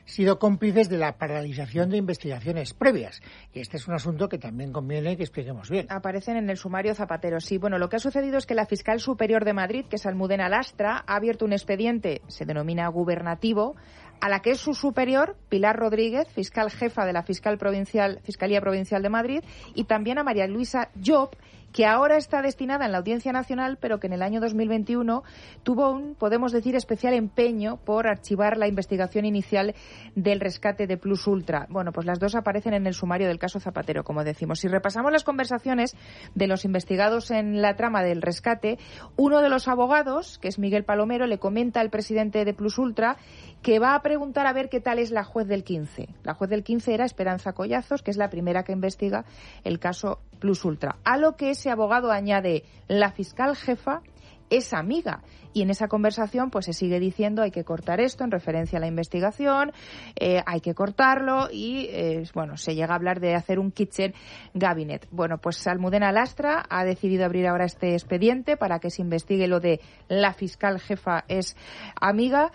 sido cómplices de la paralización de investigaciones previas. Y este es un asunto que también conviene que expliquemos bien. Aparecen en el sumario Zapatero, sí. Bueno, lo que ha sucedido es que la fiscal superior de Madrid, que es Almudena Lastra, ha abierto un expediente, se denomina gubernativo, a la que es su superior, Pilar Rodríguez, fiscal jefa de la fiscal provincial, Fiscalía Provincial de Madrid, y también a María Luisa Job, que ahora está destinada en la Audiencia Nacional, pero que en el año dos mil veintiuno tuvo un, podemos decir, especial empeño por archivar la investigación inicial del rescate de Plus Ultra. Bueno, pues las dos aparecen en el sumario del caso Zapatero, como decimos. Si repasamos las conversaciones de los investigados en la trama del rescate, uno de los abogados, que es Miguel Palomero, le comenta al presidente de Plus Ultra que va a preguntar a ver qué tal es la juez del quince. La juez del quince era Esperanza Collazos, que es la primera que investiga el caso Plus Ultra. A lo que ese abogado añade, la fiscal jefa es amiga. Y en esa conversación pues se sigue diciendo hay que cortar esto en referencia a la investigación, eh, hay que cortarlo y eh, bueno, se llega a hablar de hacer un kitchen cabinet. Bueno, pues Almudena Lastra ha decidido abrir ahora este expediente para que se investigue lo de la fiscal jefa es amiga.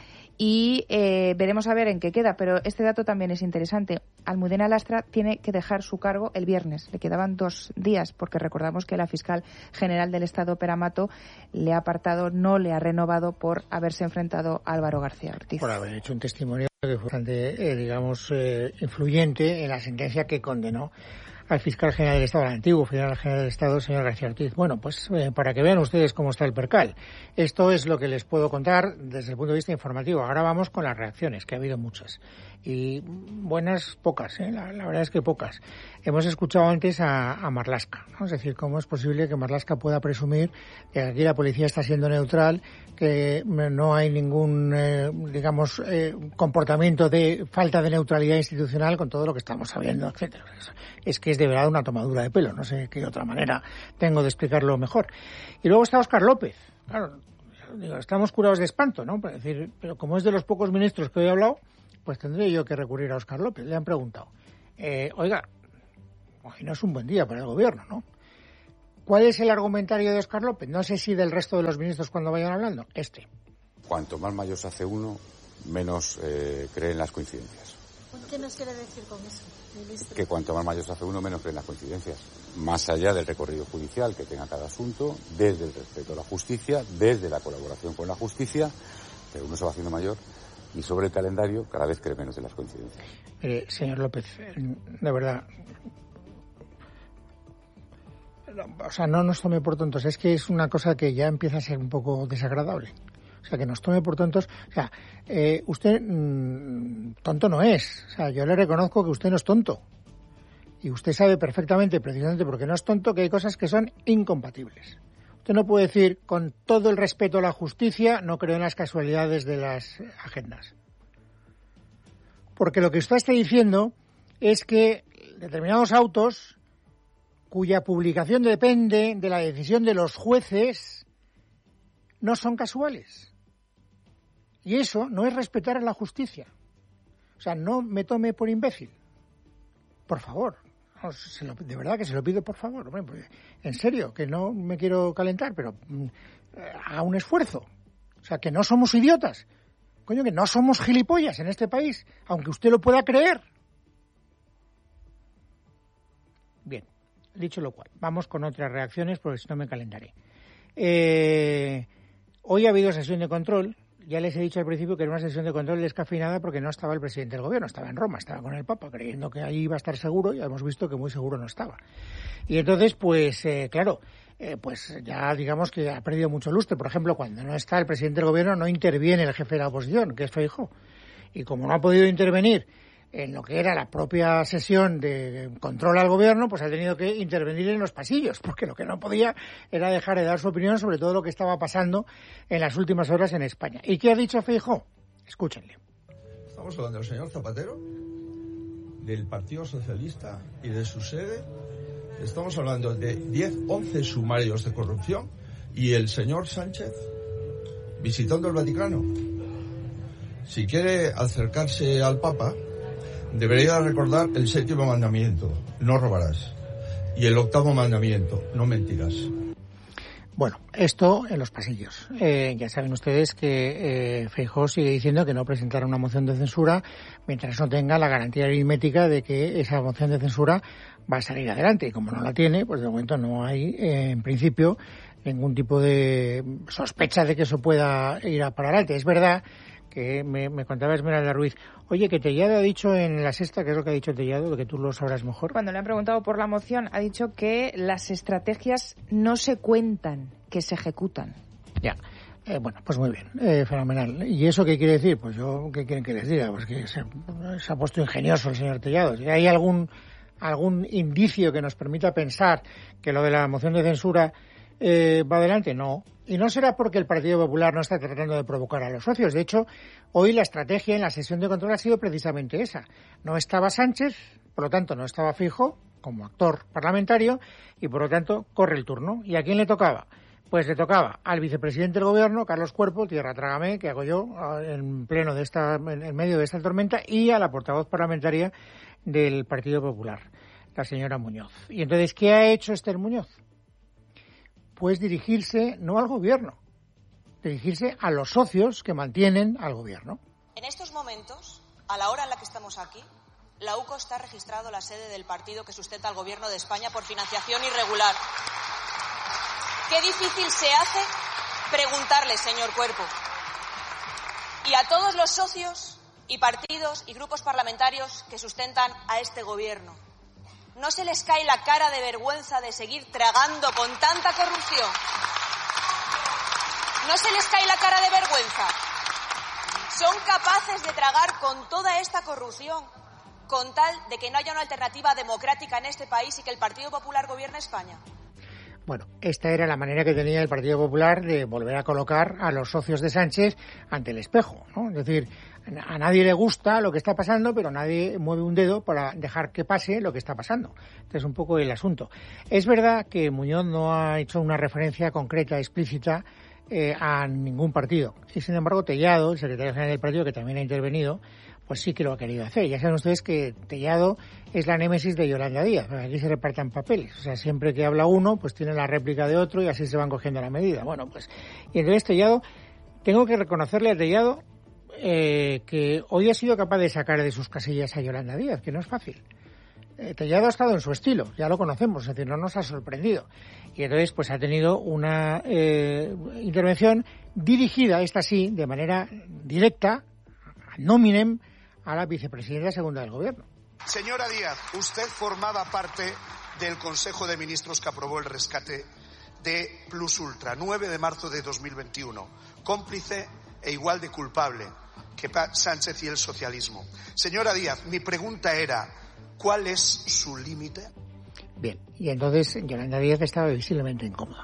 Y eh, veremos a ver en qué queda, pero este dato también es interesante. Almudena Lastra tiene que dejar su cargo el viernes. Le quedaban dos días, porque recordamos que la fiscal general del Estado, Pera Mato, le ha apartado, no le ha renovado por haberse enfrentado a Álvaro García Ortiz. Por haber hecho un testimonio que fue bastante, eh, digamos, eh, influyente en la sentencia que condenó al fiscal general del Estado, al antiguo fiscal general del Estado, señor García Ortiz. Bueno, pues eh, para que vean ustedes cómo está el percal. Esto es lo que les puedo contar desde el punto de vista informativo. Ahora vamos con las reacciones, que ha habido muchas. Y buenas, pocas, ¿eh? la, la verdad es que pocas. Hemos escuchado antes a, a Marlaska, ¿no? Es decir, cómo es posible que Marlaska pueda presumir que aquí la policía está siendo neutral, que no hay ningún, eh, digamos, eh, comportamiento de falta de neutralidad institucional con todo lo que estamos sabiendo, etcétera. Es que es de verdad una tomadura de pelo, no sé qué otra manera tengo de explicarlo mejor. Y luego está Óscar López. Claro, digo, estamos curados de espanto, ¿no? Para decir, pero como es de los pocos ministros que hoy he hablado, pues tendré yo que recurrir a Óscar López. Le han preguntado, eh, oiga, hoy no es un buen día para el gobierno, ¿no? ¿Cuál es el argumentario de Óscar López? No sé si del resto de los ministros cuando vayan hablando. Este. Cuanto más mayor se hace uno, menos eh, cree en las coincidencias. ¿Qué nos quiere decir con eso, ministro? Que cuanto más mayor se hace uno, menos cree en las coincidencias. Más allá del recorrido judicial que tenga cada asunto, desde el respeto a la justicia, desde la colaboración con la justicia, pero uno se va haciendo mayor y sobre el calendario cada vez cree menos en las coincidencias. Eh, señor López, de verdad, o sea, no nos tome por tontos, es que es una cosa que ya empieza a ser un poco desagradable. O sea, que nos tome por tontos. O sea, eh, usted mmm, tonto no es. O sea, yo le reconozco que usted no es tonto. Y usted sabe perfectamente, precisamente porque no es tonto, que hay cosas que son incompatibles. Usted no puede decir, con todo el respeto a la justicia, no creo en las casualidades de las agendas. Porque lo que usted está diciendo es que determinados autos, cuya publicación depende de la decisión de los jueces, no son casuales. Y eso no es respetar a la justicia. O sea, no me tome por imbécil. Por favor. No, se lo, de verdad que se lo pido, por favor. Hombre, pues, en serio, que no me quiero calentar, pero eh, haga un esfuerzo. O sea, que no somos idiotas. Coño, que no somos gilipollas en este país, aunque usted lo pueda creer. Bien, dicho lo cual, vamos con otras reacciones, porque si no me calentaré. Eh... Hoy ha habido sesión de control. Ya les he dicho al principio que era una sesión de control descafeinada porque no estaba el presidente del gobierno, estaba en Roma, estaba con el Papa, creyendo que ahí iba a estar seguro, y hemos visto que muy seguro no estaba. Y entonces, pues, eh, claro, eh, pues ya digamos que ha perdido mucho lustre. Por ejemplo, cuando no está el presidente del gobierno, no interviene el jefe de la oposición, que es Feijóo. Y como no ha podido intervenir en lo que era la propia sesión de control al gobierno, pues ha tenido que intervenir en los pasillos, porque lo que no podía era dejar de dar su opinión sobre todo lo que estaba pasando en las últimas horas en España. ¿Y qué ha dicho Feijóo? Escúchenle. Estamos hablando del señor Zapatero, del Partido Socialista y de su sede. Estamos hablando de diez, once sumarios de corrupción y el señor Sánchez visitando el Vaticano. Si quiere acercarse al Papa, debería recordar el séptimo mandamiento, no robarás, y el octavo mandamiento, no mentirás. Bueno, esto en los pasillos. Eh, ya saben ustedes que eh, Feijóo sigue diciendo que no presentará una moción de censura mientras no tenga la garantía aritmética de que esa moción de censura va a salir adelante. Y como no la tiene, pues de momento no hay, eh, en principio, ningún tipo de sospecha de que eso pueda ir a para adelante. Es verdad que me, me contaba Esmeralda Ruiz, oye, que Tellado ha dicho en la sexta, que es lo que ha dicho Tellado, que tú lo sabrás mejor. Cuando le han preguntado por la moción, ha dicho que las estrategias no se cuentan, que se ejecutan. Ya. Eh, bueno, pues muy bien, eh, fenomenal. ¿Y eso qué quiere decir? Pues yo, ¿qué quieren que les diga? Pues que se, se ha puesto ingenioso el señor Tellado. Si hay algún algún indicio que nos permita pensar que lo de la moción de censura eh, va adelante, no. Y no será porque el Partido Popular no está tratando de provocar a los socios. De hecho, hoy la estrategia en la sesión de control ha sido precisamente esa. No estaba Sánchez, por lo tanto no estaba Feijóo como actor parlamentario y por lo tanto corre el turno. ¿Y a quién le tocaba? Pues le tocaba al vicepresidente del Gobierno, Carlos Cuerpo, tierra trágame, que hago yo en pleno de esta, en medio de esta tormenta, y a la portavoz parlamentaria del Partido Popular, la señora Muñoz. Y entonces, ¿qué ha hecho Esther Muñoz? Pues dirigirse no al Gobierno, dirigirse a los socios que mantienen al Gobierno. En estos momentos, a la hora en la que estamos aquí, la U C O está registrado la sede del partido que sustenta al Gobierno de España por financiación irregular. Qué difícil se hace preguntarle, señor Cuerpo. Y a todos los socios y partidos y grupos parlamentarios que sustentan a este Gobierno, ¿no se les cae la cara de vergüenza de seguir tragando con tanta corrupción? ¿No se les cae la cara de vergüenza? ¿Son capaces de tragar con toda esta corrupción con tal de que no haya una alternativa democrática en este país y que el Partido Popular gobierne España? Bueno, esta era la manera que tenía el Partido Popular de volver a colocar a los socios de Sánchez ante el espejo, ¿no? Es decir, a nadie le gusta lo que está pasando, pero nadie mueve un dedo para dejar que pase lo que está pasando. Este es un poco el asunto. Es verdad que Muñoz no ha hecho una referencia concreta, explícita, eh, a ningún partido. Y sin embargo, Tellado, el secretario general del partido, que también ha intervenido, pues sí que lo ha querido hacer. Ya saben ustedes que Tellado es la némesis de Yolanda Díaz. Aquí se repartan papeles. O sea, siempre que habla uno, pues tiene la réplica de otro y así se van cogiendo la medida. Bueno, pues, y entonces Tellado, tengo que reconocerle a Tellado eh, que hoy ha sido capaz de sacar de sus casillas a Yolanda Díaz, que no es fácil. Eh, Tellado ha estado en su estilo, ya lo conocemos, es decir, no nos ha sorprendido. Y entonces, pues ha tenido una eh, intervención dirigida, esta sí, de manera directa, ad nominem, a la vicepresidenta segunda del Gobierno. Señora Díaz, usted formaba parte del Consejo de Ministros que aprobó el rescate de Plus Ultra, nueve de marzo de dos mil veintiuno, cómplice e igual de culpable que Sánchez y el socialismo. Señora Díaz, mi pregunta era, ¿cuál es su límite? Bien, y entonces Yolanda Díaz estaba visiblemente incómoda.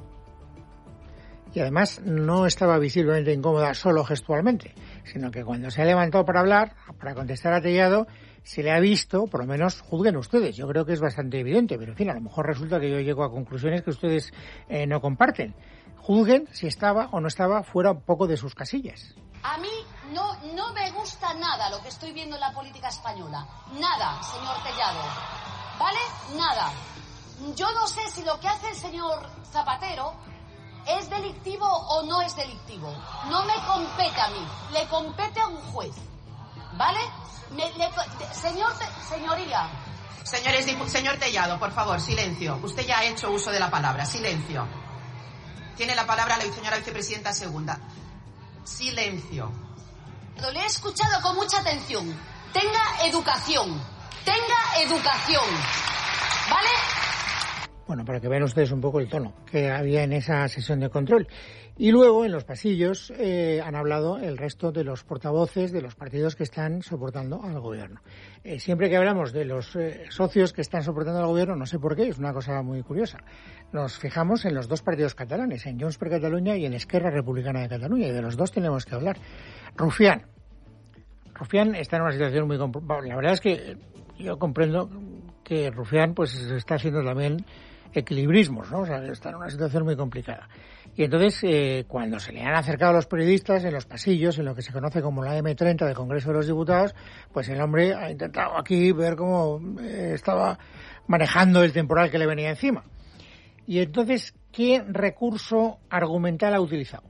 Y además no estaba visiblemente incómoda solo gestualmente, sino que cuando se ha levantado para hablar, para contestar a Tellado, se le ha visto, por lo menos juzguen ustedes, yo creo que es bastante evidente, pero en fin, a lo mejor resulta que yo llego a conclusiones que ustedes eh, no comparten. Juzguen si estaba o no estaba fuera un poco de sus casillas. A mí no, no me gusta nada lo que estoy viendo en la política española. Nada, señor Tellado. ¿Vale? Nada. Yo no sé si lo que hace el señor Zapatero ¿es delictivo o no es delictivo? No me compete a mí, le compete a un juez. ¿Vale? Me, le, señor, señoría. Señores, señor Tellado, por favor, silencio. Usted ya ha hecho uso de la palabra. Silencio. Tiene la palabra la señora vicepresidenta segunda. Silencio. Le he escuchado con mucha atención. Tenga educación. Tenga educación. ¿Vale? Bueno, para que vean ustedes un poco el tono que había en esa sesión de control. Y luego, en los pasillos, eh, han hablado el resto de los portavoces de los partidos que están soportando al Gobierno. Eh, siempre que hablamos de los eh, socios que están soportando al Gobierno, no sé por qué, es una cosa muy curiosa, nos fijamos en los dos partidos catalanes, en Junts per Catalunya y en Esquerra Republicana de Cataluña, y de los dos tenemos que hablar. Rufián. Rufián está en una situación muy complicada. La verdad es que yo comprendo que Rufián pues está haciendo también equilibrismos, ¿no? O sea, está en una situación muy complicada. Y entonces, eh, cuando se le han acercado a los periodistas en los pasillos, en lo que se conoce como la eme treinta del Congreso de los Diputados, pues el hombre ha intentado aquí ver cómo eh, estaba manejando el temporal que le venía encima. Y entonces, ¿qué recurso argumental ha utilizado?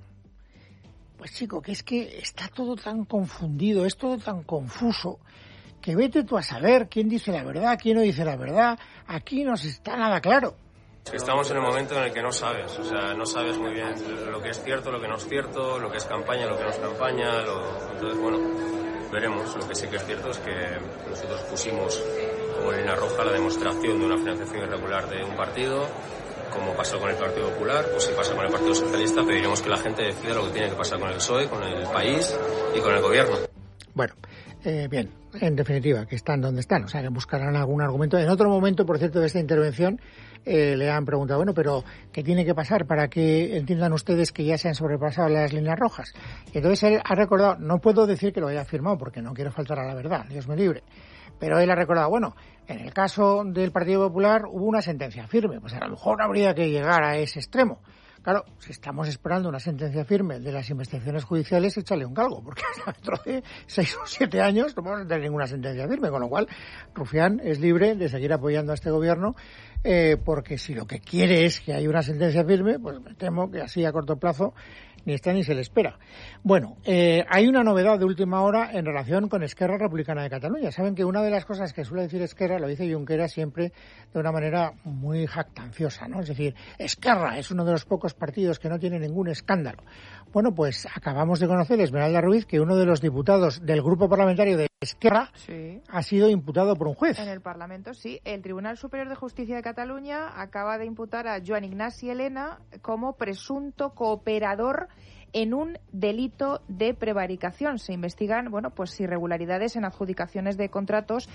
Pues chico, que es que está todo tan confundido, es todo tan confuso, que vete tú a saber quién dice la verdad, quién no dice la verdad. Aquí no se está nada claro. Estamos en el momento en el que no sabes, o sea, no sabes muy bien lo que es cierto, lo que no es cierto, lo que es campaña, lo que no es campaña, lo... entonces, bueno, veremos. Lo que sí que es cierto es que nosotros pusimos como línea roja la demostración de una financiación irregular de un partido, como pasó con el Partido Popular, pues si pasa con el Partido Socialista, pediremos que la gente decida lo que tiene que pasar con el P S O E, con el país y con el gobierno. Bueno, eh, bien, en definitiva, que están donde están, o sea, que buscarán algún argumento. En otro momento, por cierto, de esta intervención, eh, le han preguntado, bueno, pero ¿qué tiene que pasar para que entiendan ustedes que ya se han sobrepasado las líneas rojas? Y entonces él ha recordado, no puedo decir que lo haya firmado porque no quiero faltar a la verdad, Dios me libre, pero él ha recordado, bueno, en el caso del Partido Popular hubo una sentencia firme, pues a lo mejor habría que llegar a ese extremo. Claro, si estamos esperando una sentencia firme de las investigaciones judiciales, échale un galgo, porque dentro de seis o siete años no vamos a tener ninguna sentencia firme, con lo cual Rufián es libre de seguir apoyando a este gobierno, eh, porque si lo que quiere es que haya una sentencia firme, pues me temo que así a corto plazo ni está ni se le espera. Bueno, eh, hay una novedad de última hora en relación con Esquerra Republicana de Cataluña. Saben que una de las cosas que suele decir Esquerra, lo dice Junqueras siempre de una manera muy jactanciosa, ¿no? Es decir, Esquerra es uno de los pocos partidos que no tiene ningún escándalo. Bueno, pues acabamos de conocer, Esmeralda Ruiz, que uno de los diputados del grupo parlamentario de Esquerra sí. ha sido imputado por un juez. En el Parlamento, sí. El Tribunal Superior de Justicia de Cataluña acaba de imputar a Joan Ignasi Elena como presunto cooperador en un delito de prevaricación. Se investigan, bueno, pues irregularidades en adjudicaciones de contratos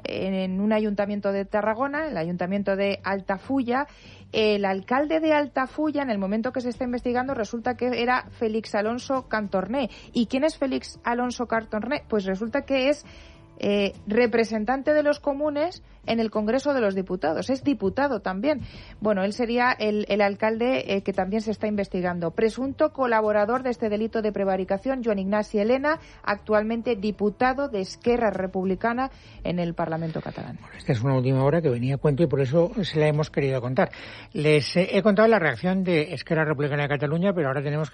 en un ayuntamiento de Tarragona, el ayuntamiento de Altafulla. El alcalde de Altafulla, en el momento que se está investigando, resulta que era Félix Alonso Cantorné. ¿Y quién es Félix Alonso Cantorné? Pues resulta que es eh, representante de los comunes en el Congreso de los Diputados. Es diputado también. Bueno, él sería el, el alcalde eh, que también se está investigando. Presunto colaborador de este delito de prevaricación, Joan Ignasi Elena, actualmente diputado de Esquerra Republicana en el Parlamento catalán. Bueno, esta es una última hora que venía a cuento y por eso se la hemos querido contar. Les he contado la reacción de Esquerra Republicana de Cataluña, pero ahora tenemos que